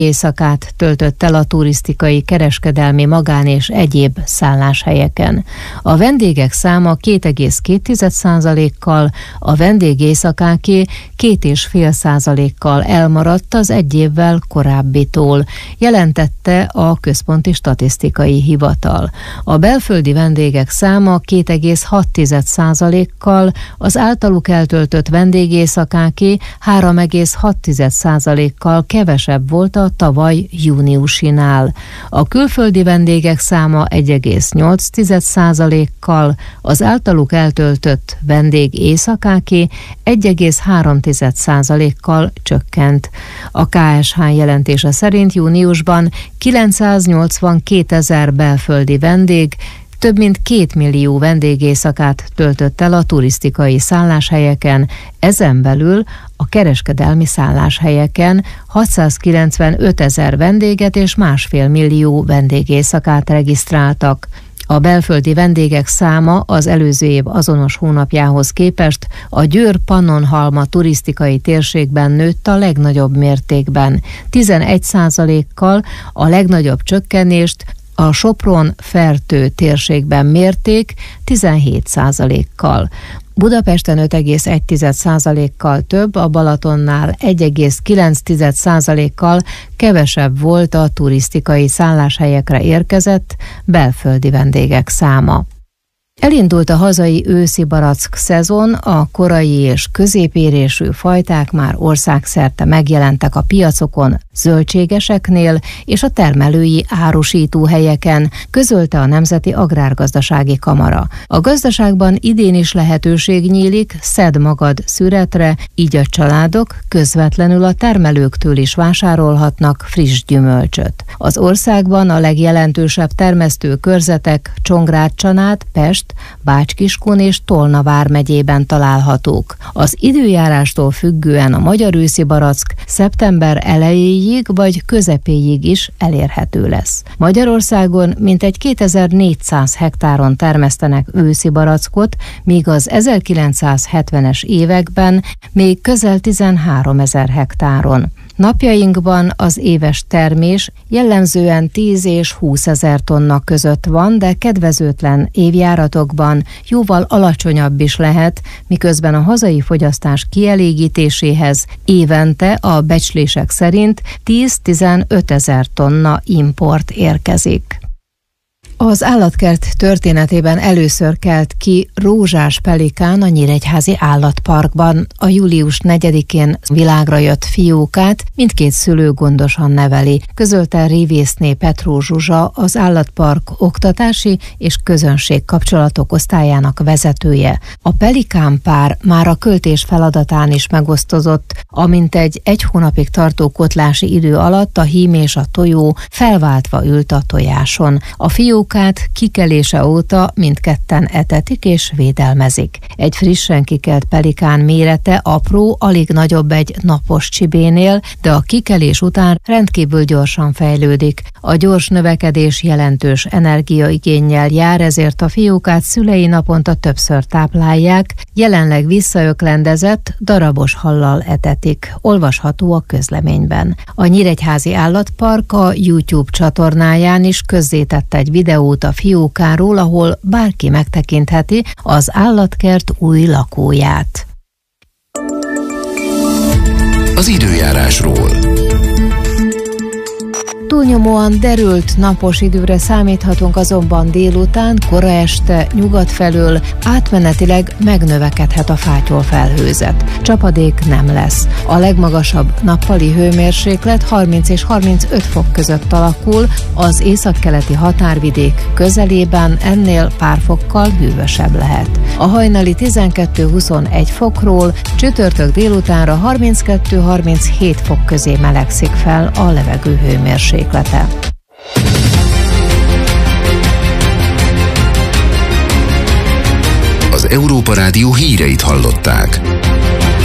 éjszakát töltött el a turisztikai, kereskedelmi, magán és egyéb szálláshelyeken. A vendégek száma 2,2%-kal, a vendégéjszakáké 2,5%-kal elmaradt az egy évvel korábbitól, jelentette a Központi Statisztikai Hivatal. A belföldi vendégek száma 2,6%-kal, az általuk eltöltött vendégéjszakáké 3,6%-kal kevesebb volt a tavaly júniusinál. A külföldi vendégek száma 1,8%-kal, az általuk eltöltött vendégéjszakáké 1,3%-kal csökkent. A KSH jelentése szerint júniusban 982 000 belföldi vendég több mint 2 millió vendégéjszakát töltött el a turisztikai szálláshelyeken, ezen belül a kereskedelmi szálláshelyeken 695 000 vendéget és 1,5 millió vendégéjszakát regisztráltak. A belföldi vendégek száma az előző év azonos hónapjához képest a Győr-Pannonhalma turisztikai térségben nőtt a legnagyobb mértékben, 11%-kal, a legnagyobb csökkenést a Sopron-Fertő térségben mérték 17%-kal. Budapesten 5,1%-kal több, a Balatonnál 1,9%-kal kevesebb volt a turisztikai szálláshelyekre érkezett belföldi vendégek száma. Elindult a hazai őszi barack szezon, a korai és középérésű fajták már országszerte megjelentek a piacokon, zöldségeseknél és a termelői árusítóhelyeken, közölte a Nemzeti Agrárgazdasági Kamara. A gazdaságban idén is lehetőség nyílik szedd magad szüretre, így a családok közvetlenül a termelőktől is vásárolhatnak friss gyümölcsöt. Az országban a legjelentősebb termesztő körzetek Csongrád-Csanád, Pest, Bács-Kiskun és Tolna vármegyében találhatók. Az időjárástól függően a magyar őszi barack szeptember elejéig vagy közepéig is elérhető lesz. Magyarországon mintegy 2400 hektáron termesztenek őszi barackot, míg az 1970-es években még közel 13 000 hektáron. Napjainkban az éves termés jellemzően 10 és 20 000 tonna között van, de kedvezőtlen évjáratokban jóval alacsonyabb is lehet, miközben a hazai fogyasztás kielégítéséhez évente a becslések szerint 10-15 000 tonna import érkezik. Az állatkert történetében először kelt ki rózsás pelikán a Nyíregyházi Állatparkban. A július 4-én világra jött fiókát mindkét szülő gondosan neveli, közölte Révészné Petró Zsuzsa, az állatpark oktatási és közönségkapcsolatok osztályának vezetője. A pelikán pár már a költés feladatán is megosztozott, amint egy hónapig tartó kotlási idő alatt a hím és a tojó felváltva ült a tojáson. A fiók kikelése óta mindketten etetik és védelmezik. Egy frissen kikelt pelikán mérete apró, alig nagyobb egy napos csibénél, de a kikelés után rendkívül gyorsan fejlődik. A gyors növekedés jelentős energiaigénnyel jár, ezért a fiókát szülei naponta többször táplálják, jelenleg visszaöklendezett, darabos hallal etetik. Olvasható a közleményben. A Nyíregyházi Állatpark a YouTube csatornáján is közzétett egy videót a fiókáról, ahol bárki megtekintheti az állatkert új lakóját. Az időjárásról. Túlnyomóan derült napos időre számíthatunk, azonban délután, kora este nyugat felől átmenetileg megnövekedhet a fátyolfelhőzet. Csapadék nem lesz. A legmagasabb nappali hőmérséklet 30 és 35 fok között alakul, az északkeleti határvidék közelében ennél pár fokkal hűvösebb lehet. A hajnali 12-21 fokról csütörtök délutánra 32-37 fok közé melegszik fel a levegő hőmérséklete. Az Európa Rádió híreit hallották.